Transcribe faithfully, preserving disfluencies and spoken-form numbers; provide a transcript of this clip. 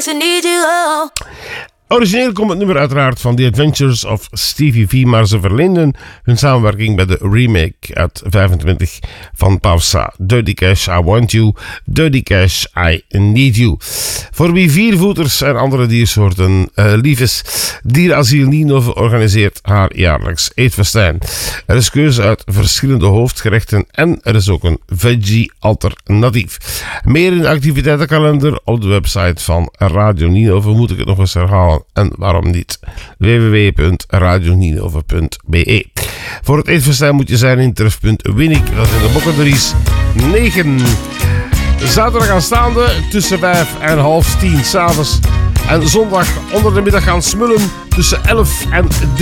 I need you, oh. Origineel komt het nummer uiteraard van The Adventures of Stevie V, maar ze verleenden hun samenwerking bij de remake uit vijfentwintig van Pausa. Dirty Cash, I Want You, Dirty Cash, I Need You. Voor wie viervoeters en andere diersoorten uh, lief is, Dierasiel Nienhoven organiseert haar jaarlijks eetfestijn. Er is keuze uit verschillende hoofdgerechten en er is ook een veggie-alternatief. Meer in de activiteitenkalender op de website van Radio Nienhoven, moet ik het nog eens herhalen. En waarom niet? w w w punt radio nienhoven punt b e. Voor het eetfestijn moet je zijn in Trefpunt Winnik, dat is in de Bokkendries negen. Zaterdag aanstaande tussen vijf en half tien 's avonds. En zondag onder de middag gaan smullen tussen elf en drie.